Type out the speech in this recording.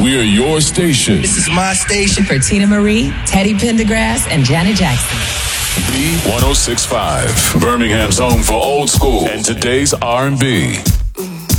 We are your station. This is my station. For Tina Marie, Teddy Pendergrass, and Janet Jackson. B1065, Birmingham's home for old school and today's R&B.